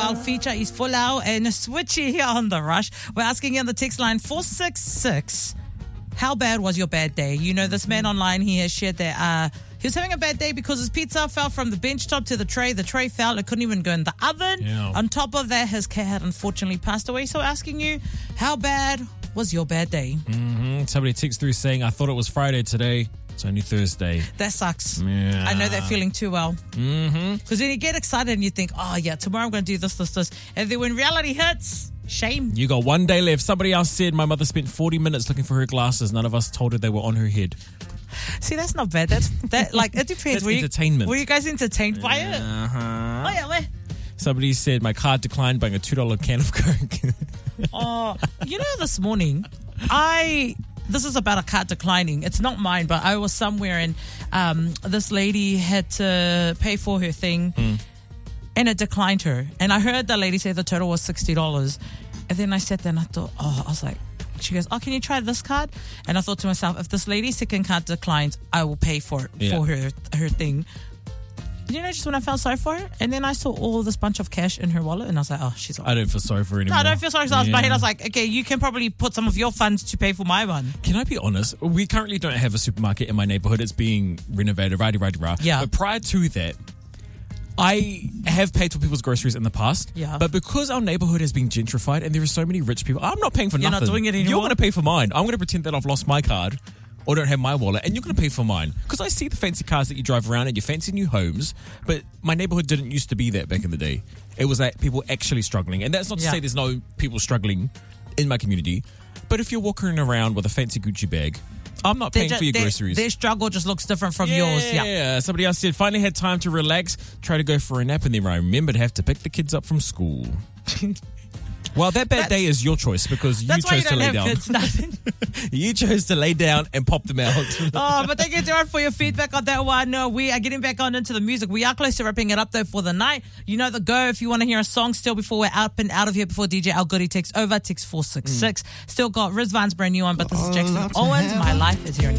Wild feature is Folau and Switchy here on The Rush. We're asking you on the text line 466, how bad was your bad day? You know, this man online, he has shared that he was having a bad day because his pizza fell from the bench top to the tray. The tray fell. It couldn't even go in the oven. Yeah. On top of that, his cat had unfortunately passed away. So asking you, how bad was your bad day? Somebody texts through saying, I thought it was Friday today. It's only Thursday. That sucks. Yeah. I know that feeling too well. Because then you get excited and you think, oh, yeah, tomorrow I'm going to do this. And then when reality hits, shame. You got one day left. Somebody else said my mother spent 40 minutes looking for her glasses. None of us told her they were on her head. See, that's not bad. That like, it depends. That's entertainment. Were you guys entertained by it? Uh-huh. Oh, yeah, where? Somebody said my card declined buying a $2 can of Coke. Oh, you know, this morning, this is about a card declining. It's not mine, but I was somewhere and this lady had to pay for her thing and it declined her. And I heard the lady say the total was $60. And then I sat there and I thought, I was like, she goes, can you try this card? And I thought to myself, if this lady's second card declines, I will pay for it, for her thing. You know, just when I felt sorry for her, and then I saw all this bunch of cash in her wallet, and I was like, she's all right. I don't feel sorry for her anymore. No, I don't feel sorry. So I was in my head, I was like, okay, you can probably put some of your funds to pay for my one. Can I be honest? We currently don't have a supermarket in my neighborhood. It's being renovated, rah-de-rah-de-rah. Yeah. But prior to that, I have paid for people's groceries in the past. Yeah. But because our neighborhood has been gentrified and there are so many rich people, I'm not paying for You're nothing. not doing it anymore? You're going to pay for mine. I'm going to pretend that I've lost my card or don't have my wallet, and you're going to pay for mine. Because I see the fancy cars that you drive around and your fancy new homes, but my neighborhood didn't used to be that back in the day. It was like people actually struggling. And that's not to say there's no people struggling in my community, but if you're walking around with a fancy Gucci bag, I'm not paying for your groceries. Their struggle just looks different from yours. Yeah. Somebody else said, finally had time to relax, try to go for a nap, and then I remembered to have to pick the kids up from school. Well, that bad day is your choice because you chose to lay down. You chose to lay down and pop them out. But thank you, Darren, for your feedback on that one. No, we are getting back on into the music. We are close to wrapping it up, though, for the night. You know the go. If you want to hear a song still before we're up and out of here, before DJ Al Goody takes over, text 466. Still got Rizvan's brand new one, but this is Jackson Owens. My Life is here.